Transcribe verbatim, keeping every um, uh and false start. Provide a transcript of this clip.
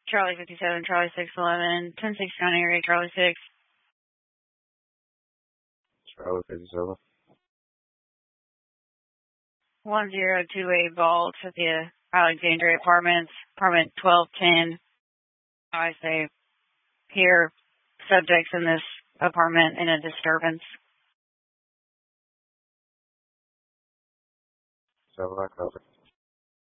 Charlie fifty-seven, Charlie six eleven, ten sixty-nine area, Charlie six. Charlie fifty-seven. one zero two eight Vault at the Alexandria Apartments, apartment twelve ten. I say here, subjects in this apartment in a disturbance. seven, I copy.